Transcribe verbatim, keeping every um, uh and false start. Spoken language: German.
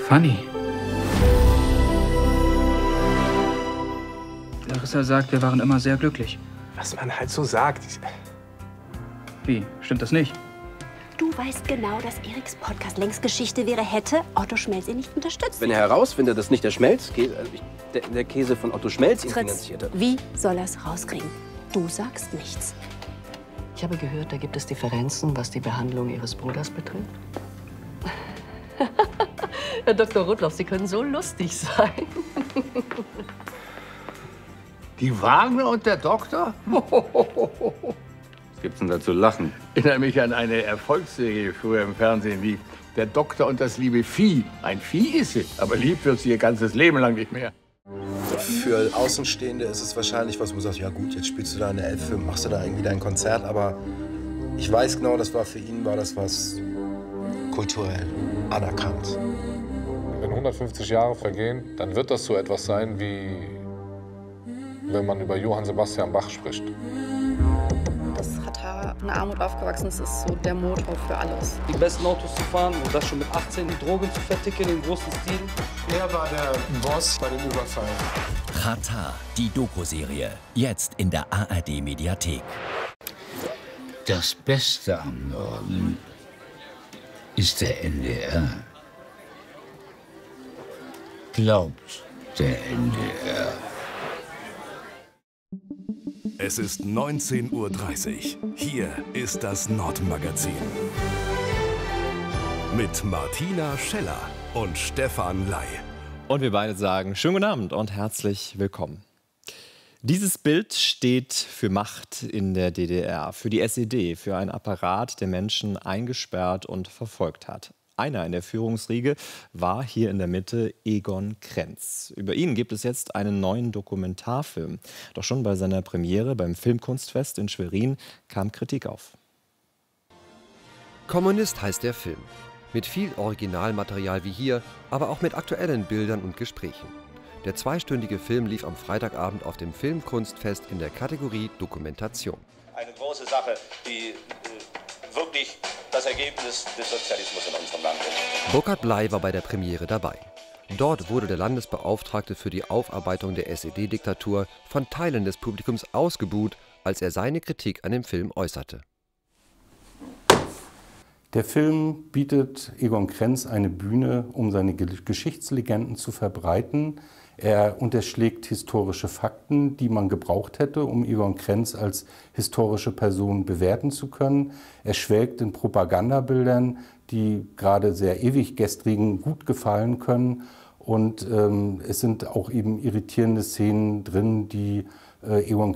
Fanny. Larissa sagt, wir waren immer sehr glücklich. Was man halt so sagt. Wie? Stimmt das nicht? Du weißt genau, dass Eriks Podcast längst Geschichte wäre, hätte Otto Schmelz ihn nicht unterstützt. Wenn er herausfindet, dass nicht der Schmelz, der, der Käse von Otto Schmelz ihn finanziert hat. Wie soll er es rauskriegen? Du sagst nichts. Ich habe gehört, da gibt es Differenzen, was die Behandlung Ihres Bruders betrifft. Herr Doktor Rudloff, Sie können so lustig sein. Die Wagner und der Doktor? Was gibt's denn da zu lachen? Ich erinnere mich an eine Erfolgsserie, die früher im Fernsehen lief. Der Doktor und das liebe Vieh. Ein Vieh ist sie, aber lieb wird sie ihr ganzes Leben lang nicht mehr. Für Außenstehende ist es wahrscheinlich was, wo du sagst, ja gut, jetzt spielst du da einen Elbfilm, machst du da irgendwie dein Konzert, aber ich weiß genau, das war für ihn, war das was kulturell anerkannt. Wenn hundertfünfzig Jahre vergehen, dann wird das so etwas sein, wie wenn man über Johann Sebastian Bach spricht. Dass Xatar in Armut aufgewachsen ist, ist so der Motor für alles. Die besten Autos zu fahren und das schon mit achtzehn, die Drogen zu verticken im großen Stil. Er war der Boss bei dem Überfall. Xatar, die Doku-Serie, jetzt in der A R D-Mediathek. Das Beste am Norden ist der N D R. Glaubt der N D R. Es ist neunzehn Uhr dreißig. Hier ist das Nordmagazin. Mit Martina Scheller und Stefan Ley. Und wir beide sagen schönen guten Abend und herzlich willkommen. Dieses Bild steht für Macht in der D D R, für die S E D, für einen Apparat, der Menschen eingesperrt und verfolgt hat. Einer in der Führungsriege war hier in der Mitte Egon Krenz. Über ihn gibt es jetzt einen neuen Dokumentarfilm. Doch schon bei seiner Premiere beim Filmkunstfest in Schwerin kam Kritik auf. Kommunist heißt der Film. Mit viel Originalmaterial wie hier, aber auch mit aktuellen Bildern und Gesprächen. Der zweistündige Film lief am Freitagabend auf dem Filmkunstfest in der Kategorie Dokumentation. Eine große Sache, die äh, wirklich das Ergebnis des Sozialismus in unserem Land ist. Burkhard Bley war bei der Premiere dabei. Dort wurde der Landesbeauftragte für die Aufarbeitung der S E D-Diktatur von Teilen des Publikums ausgebuht, als er seine Kritik an dem Film äußerte. Der Film bietet Egon Krenz eine Bühne, um seine Geschichtslegenden zu verbreiten. Er unterschlägt historische Fakten, die man gebraucht hätte, um Egon Krenz als historische Person bewerten zu können. Er schwelgt in Propagandabildern, die gerade sehr ewiggestrigen gut gefallen können. Und ähm, es sind auch eben irritierende Szenen drin, die äh, Egon